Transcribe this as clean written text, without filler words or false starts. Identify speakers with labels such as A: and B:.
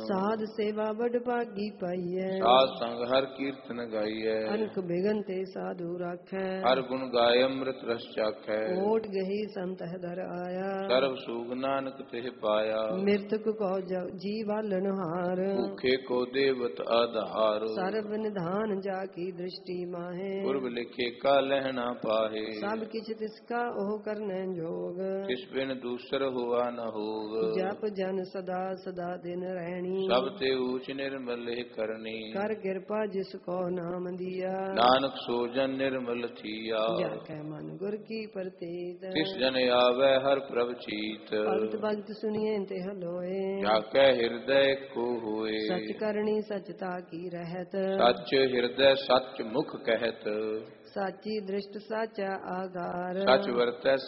A: ਸਾਧ ਸੇਵਾ ਬੜ ਭਾਗੀ ਪਾਈਐ।
B: ਸਾਧ ਸੰਗ ਹਰ ਕੀਰਤਨ ਗਾਈਐ।
A: ਅਨਕ ਬਿਗਨ ਤੇ ਸਾਧੂ ਰਾਖੈ।
B: ਹਰ ਗੁਣ ਗਾਏ ਅੰਮ੍ਰਿਤ ਰਸ ਚਾਖੈ।
A: ਓਟ ਗਹੀ ਸੰਤਹਿ ਦਰ ਆਇਆ।
B: ਸਰਬ ਸੂਖ ਨਾਨਕ ਤਿਹ ਪਾਇਆ।
A: ਮਿਰਤਕ ਕੋ ਜੀ ਵਾਲਣ ਹਾਰ।
B: ਭੂਖੇ ਕੋ ਦੇਵਤ ਆਧਾਰ।
A: ਸਰਬ ਨਿਧਾਨ ਜਾ ਕੀ ਦ੍ਰਿਸ਼ਟੀ ਮਾਹੇ।
B: ਪੁਰਬ ਲਿਖੇ ਕਾ ਲਹਿਣਾ ਪਾਹੇ।
A: ਸਭ ਕਿਛ ਤਿਸ ਕਾ ਉਹ ਕਰਨੈ ਜੋਗ।
B: ਤਿਸ ਬਿਨ ਦੂਸਰ ਹੋਆ ਨ ਹੋਗ।
A: ਜਪ ਜਨ ਸਦਾ ਸਦਾ ਦਿਨ ਰਹਿਣੀ।
B: ਸਭ ਤੇ ਊਚ ਨਿਰਮਲ ਕਰਨੀ।
A: ਕਰ ਕਿਰਪਾ ਜਿਸ ਕੋ ਨਾਮ ਦੀਆ।
B: ਨਾਨਕ ਸੋ ਜਨ ਨਿਰਮਲ ਥੀਆ।
A: ਜਾ ਕੈ ਮਨ ਗੁਰ ਕੀ ਪ੍ਰਤੀਤ।
B: ਤਿਸ ਜਨ ਆਵੈ ਹਰ ਪ੍ਰਭ ਚੀਤ।
A: ਭਗਤ ਭਗਤ ਸੁਣੀਏ ਤੇ ਹਲੋਏ।
B: ਜਾ ਕੈ ਹਿਰਦੈ ਕੋ ਹੋਏ।
A: ਸਚ ਕਰਨੀ ਸਚਤਾ ਕੀ ਰਹਿਤ।
B: ਸੱਚ ਹਿਰਦੈ ਸੱਚ ਮੁਖ ਕਹਿਤ।
A: ਸਾਚੀ ਦ੍ਰਿਸ਼ਟ ਸਾਚਾ ਆਗਾਰ।
B: ਸਚ ਵਰਤੈ